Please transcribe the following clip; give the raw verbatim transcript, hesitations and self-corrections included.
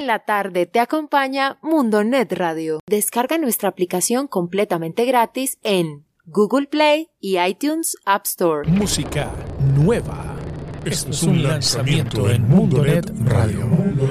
la tarde te acompaña Mundonet Radio. Descarga nuestra aplicación completamente gratis en Google Play y iTunes App Store. Música nueva. Esto es un lanzamiento en Mundonet Radio.